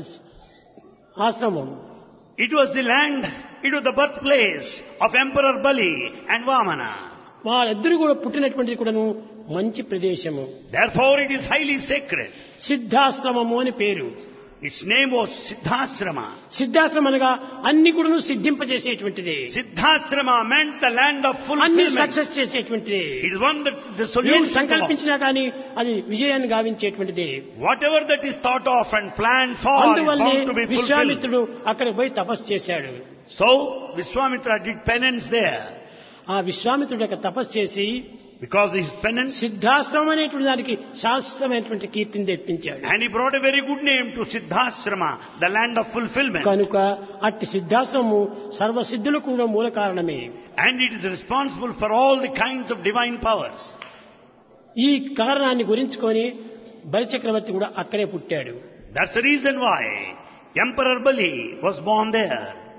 ఆశ్రమం. It was the land, it was the birthplace of Emperor Bali and Vamana. వాళ్ళిద్దరు కూడా పుట్టినటువంటిది కూడాను మంచి ప్రదేశము. Therefore it is highly sacred. సిద్ధాశ్రమము అని పేరు. Its name was Siddhasrama. Siddhashramam అనగా అన్ని కూడాను సిద్ధింపజేసేటువంటిది. Siddhasrama meant the land of అన్ని fulfillment. సక్సెస్ చేసేటువంటిది. It is one that's the ఏది solution to all. సంకల్పించినా కానీ అది విజయాన్ని గావించేటువంటిది. Whatever that is thought of and planned for is అందువల్లే bound to be fulfilled. విశ్వామిత్రుడు అక్కడికి పోయి తపస్సు చేశాడు. So Vishwamitra did penance there. ఆ విశ్వామిత్రుడు యొక్క తపస్సు చేసి Because of his penance, Siddhashramam అనేటువంటి దానికి శాశ్వతమైనటువంటి కీర్తిని తెప్పించాడు. and he brought a very good name to Siddhasrama, the land of fulfillment. కనుక అట్టి సిద్ధాశ్రమము సర్వసిద్ధులకు కూడా మూల కారణమే. And it is responsible for all the kinds of divine powers. ఈ కారణాన్ని గురించుకొని బలిచక్రవర్తి కూడా అక్కడే పుట్టాడు. That's the reason why Emperor Bali was born there.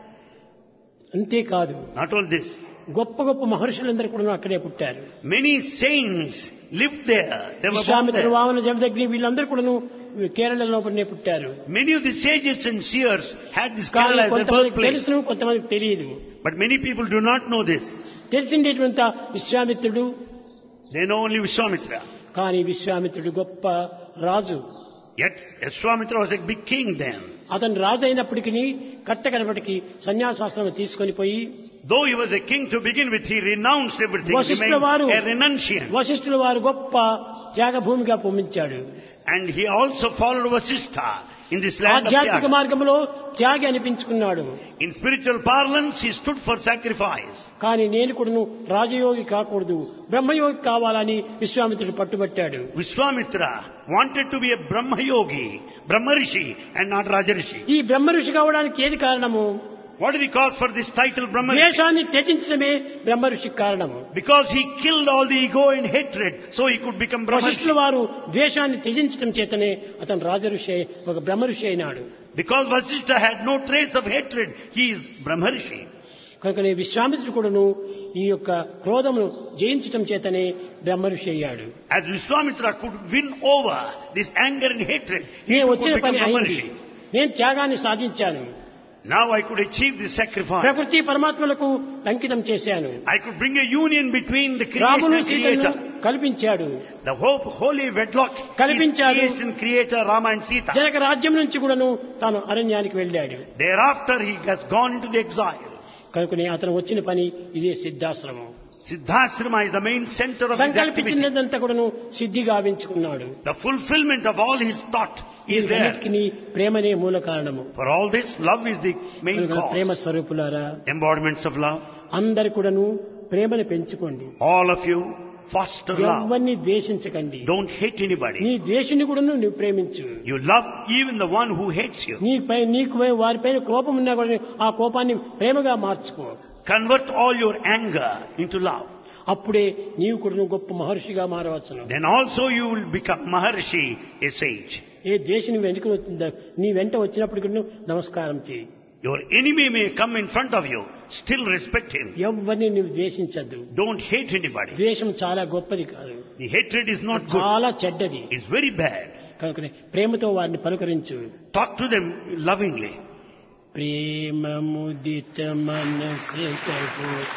అంతేకాదు, Not all this. గొప్ప గొప్ప మహర్షులందరూ కూడా అక్కడే పుట్టారు. Many saints lived there. They were born Vishwamitra, there. Vamana, Jamadagni వీళ్ళందరూ కూడాను కేరళలో పుట్టారు. Many of the sages and seers had this కానీ Kerala as their కొంతమందికి birthplace. తెలుసును, కొంతమందికి తెలియదు. But many people do not know this. తెలిసిండేటువంటి విశ్వామిత్రుడు, They know only Vishwamitra. కానీ విశ్వామిత్రుడు గొప్ప రాజు. Yet Vishwamitra was a big king then. అతను రాజు అయినప్పటికీ కట్టకడపటికి సన్యాసాశ్రమం తీసుకొని పోయి, Though he was a king to begin with, he renounced everything. He వశిష్ఠుల వారు remained a renunciant. వశిష్ఠుల వారు గొప్ప త్యాగభూమిగా పొమ్మించాడు. And he also followed Vasishtha in this land of ఆధ్యాత్మిక Tyaga. మార్గంలో త్యాగి అనిపించుకున్నాడు. In spiritual parlance, he stood for sacrifice. కానీ నేను కూడాను రాజయోగి కాకూడదు, బ్రహ్మయోగి కావాలని విశ్వామిత్రుడు పట్టుబట్టాడు. Vishwamitra wanted to be a Brahma Yogi, Brahma Rishi and not Raja Rishi. ఈ బ్రహ్మ ఋషి కావడానికి ఏది కారణము? What is the cause for this title Brahma Rishi? ద్వేషాన్ని త్యజించడమే బ్రహ్మ ఋషికి కారణము. Because he killed all the ego and hatred, so he could become Brahma Rishi. వశిష్ఠుల వారు ద్వేషాన్ని త్యజించడం చేతనే అతను రాజ ఋషి, ఒక బ్రహ్మ ఋషి అయినాడు. Because Vasishtha had no trace of hatred, he is Brahma Rishi. కనుకనే విశ్వామిత్రుడు కూడాను ఈ యొక్క క్రోధమును జయించటం చేతనే బ్రహ్మ ఋషి అయ్యాడు. As Vishwamitra could win over this anger and hatred, he నేను could వచ్చిన become పని Brahma అయింది, Rishi. నేను త్యాగాన్ని సాధించాను, Now I could achieve this sacrifice. ప్రకృతి పరమాత్మలకు అంకితం చేశాను, I could bring a union between the creation రామును and సీతను creator. కల్పించాడు. The holy wedlock is కల్పించాడు. creation, creator, Rama and Sita. Janaka రాజ్యం నుంచి కూడాను తాను అరణ్యానికి వెళ్ళాడు. Thereafter he has gone into the exile. కనుకనే అతను వచ్చిన పని ఇదే Siddhashramam. Siddhasrama is the main center of his activity. సంకల్పించినదంతా కూడాను సిద్ధి గావించుకున్నాడు. The fulfillment of all his thought is there. వీటన్నిటికీ ప్రేమనే మూల కారణము. For all this, love is the main కనుక ప్రేమ cause. స్వరూపులారా, Embodiments of love. అందరు కూడాను ప్రేమను పెంచుకోండి. All of you foster love. ఎవరిని ద్వేషించకండి. Don't hate anybody. నీ ద్వేషుని కూడా నువ్వు ప్రేమించు. You love even the one who hates you. నీకు వారిపైన కోపం ఉన్నా కూడా ఆ కోపాన్ని ప్రేమగా మార్చుకో. Convert all your anger into love. అప్పుడే నీవు కూడా గొప్ప మహర్షిగా మారవచ్చును. Then also you will become Maharshi, a sage. ఏ ద్వేషుని వెనుక నీ వెంట వచ్చినప్పటికీ నువ్వు నమస్కారం చేయి. Your enemy may come in front of you, still respect him. ఎవరిని నువ్వు ద్వేషించద్దు. Don't hate anybody. ద్వేషం చాలా గొప్పది కాదు, The hatred is not good. చాలా చెడ్డది. It's very bad. కనుక ప్రేమతో వారిని పలుకరించు. Talk to them lovingly. ప్రేమ ముదిత మనసే కహో